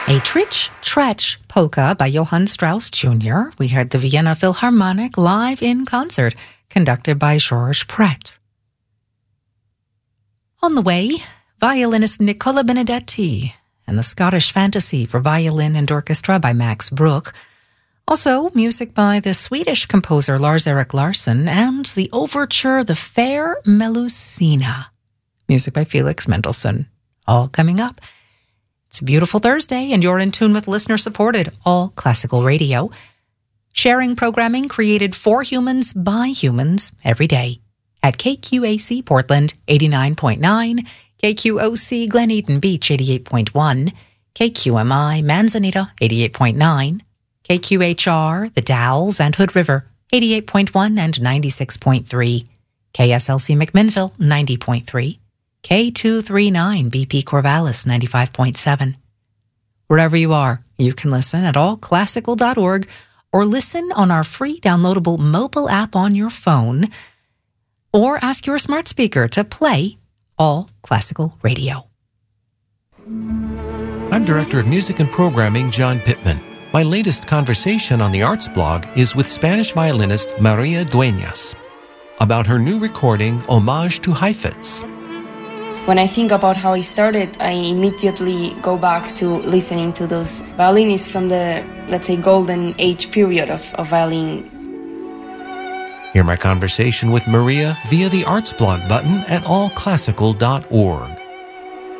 A Tritsch-Tretsch polka by Johann Strauss Jr. We heard the Vienna Philharmonic live in concert, conducted by Georges Pret. On the way, violinist Nicola Benedetti and the Scottish Fantasy for Violin and Orchestra by Max Bruch. Also, music by the Swedish composer Lars-Erik Larsson and the overture The Fair Melusina, music by Felix Mendelssohn. All coming up. It's a beautiful Thursday, and you're in tune with listener-supported All Classical Radio, sharing programming created for humans by humans every day at KQAC Portland 89.9, KQOC Glen Eden Beach 88.1, KQMI Manzanita 88.9, KQHR The Dalles and Hood River 88.1 and 96.3, KSLC McMinnville 90.3, K239 BP Corvallis 95.7. Wherever you are, you can listen at allclassical.org or listen on our free downloadable mobile app on your phone, or ask your smart speaker to play All Classical Radio. I'm Director of Music and Programming John Pittman. My latest conversation on the Arts blog is with Spanish violinist Maria Dueñas about her new recording, Homage to Heifetz. When I think about how I started, I immediately go back to listening to those violinists from the, let's say, golden age period of violin. Hear my conversation with Maria via the Arts blog button at allclassical.org.